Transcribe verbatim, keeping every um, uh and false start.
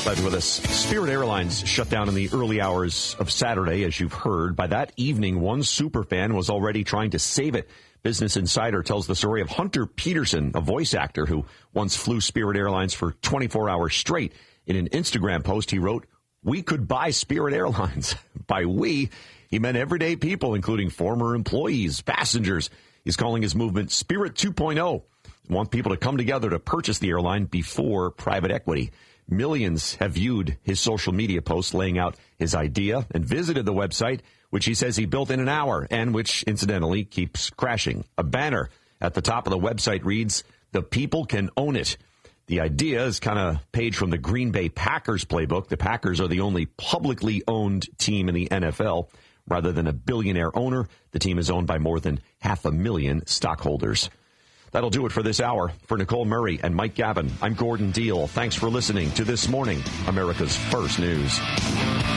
Glad you're with us. Spirit Airlines shut down in the early hours of Saturday, as you've heard. By that evening, one superfan was already trying to save it. Business Insider tells the story of Hunter Peterson, a voice actor who once flew Spirit Airlines for twenty-four hours straight. In an Instagram post, he wrote, "We could buy Spirit Airlines." By we, he meant everyday people, including former employees, passengers. He's calling his movement Spirit two point oh. Want people to come together to purchase the airline before private equity. Millions have viewed his social media posts laying out his idea and visited the website, which he says he built in an hour and which, incidentally, keeps crashing. A banner at the top of the website reads, "The people can own it." The idea is kind of page from the Green Bay Packers playbook. The Packers are the only publicly owned team in the N F L. Rather than a billionaire owner, the team is owned by more than half a million stockholders. That'll do it for this hour. For Nicole Murray and Mike Gavin, I'm Gordon Deal. Thanks for listening to This Morning, America's First News.